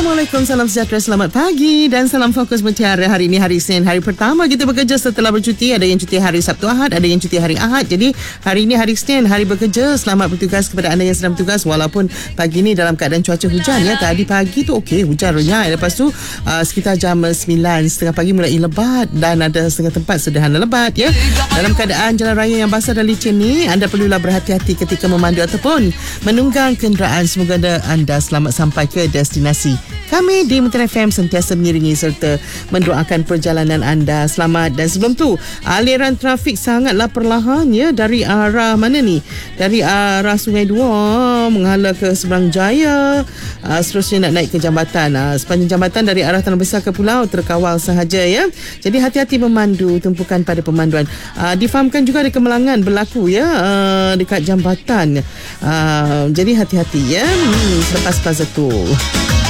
Assalamualaikum, salam sejahtera, selamat pagi dan salam fokus mutiara. Hari ini hari Isnin, hari pertama kita bekerja setelah bercuti. Ada yang cuti hari Sabtu Ahad, ada yang cuti hari Ahad. Jadi hari ini hari Isnin, hari bekerja. Selamat bertugas kepada anda yang sedang bertugas. Walaupun pagi ni dalam keadaan cuaca hujan ya. Tadi pagi tu okey, hujan renyai. Lepas tu sekitar jam 9:30 pagi mulai lebat dan ada setengah tempat sederhana lebat ya. Dalam keadaan jalan raya yang basah dan licin ni, anda perlulah berhati-hati ketika memandu ataupun menunggang kenderaan. Semoga anda selamat sampai ke destinasi. Kami di Mutiara FM sentiasa mengiringi serta mendoakan perjalanan anda selamat. Dan sebelum tu, aliran trafik sangatlah perlahan ya, dari arah mana ni? Dari arah Sungai Dua menghala ke Seberang Jaya, seterusnya nak naik ke jambatan. Sepanjang jambatan dari arah Tanah Besar ke Pulau terkawal sahaja ya. Jadi hati-hati memandu, tumpukan pada pemanduan. Difahamkan juga ada kemalangan berlaku ya dekat jambatan. Jadi hati-hati ya selepas plaza tu.